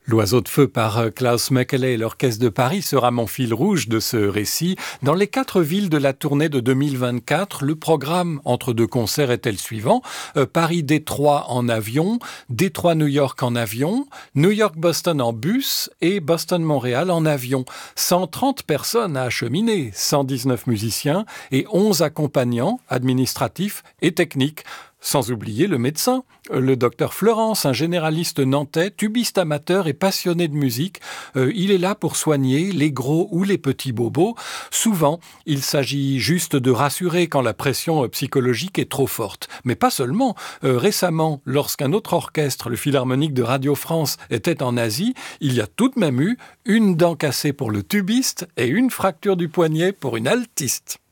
L'oiseau de feu par Klaus Mekele et l'Orchestre de Paris sera mon fil rouge de ce récit. Dans les 4 villes de la tournée de 2024, le programme entre 2 concerts est le suivant. Paris-Détroit en avion, Détroit-New York en avion, New York-Boston en bus et Boston-Montréal en avion. 130 personnes à acheminer, 119 musiciens et 11 accompagnants administratifs et techniques. Sans oublier le médecin, le docteur Fleurance, un généraliste nantais, tubiste amateur et passionné de musique. Il est là pour soigner les gros ou les petits bobos. Souvent, il s'agit juste de rassurer quand la pression psychologique est trop forte. Mais pas seulement. Récemment, lorsqu'un autre orchestre, le Philharmonique de Radio France, était en Asie, il y a tout de même eu une dent cassée pour le tubiste et une fracture du poignet pour une altiste.